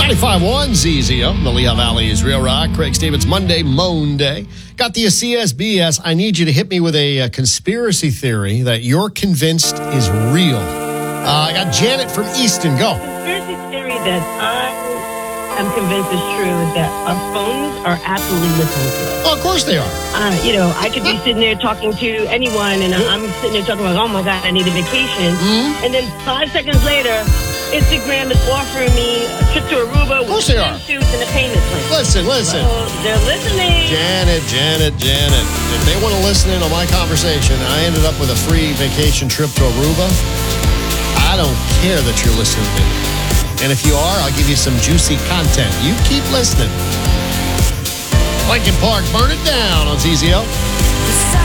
95.1 ZZO, the Lehigh Valley's Real Rock. Craig Stevens, Monday. Got the CSBS. I need you to hit me with a conspiracy theory that you're convinced is real. I got Janet from Easton. Go. Conspiracy theory that I am convinced is true is that our phones are absolutely listening to us. Oh, of course they are. I could be sitting there talking to anyone, and I'm sitting there talking about, oh my God, I need a vacation. Mm-hmm. And then 5 seconds later, Instagram is offering me a trip to Aruba with suits and a payment plan. Listen. So they're listening. Janet. If they want to listen in on my conversation, I ended up with a free vacation trip to Aruba. I don't care that you're listening to me. And if you are, I'll give you some juicy content. You keep listening. Lincoln Park, burn it down on ZZO.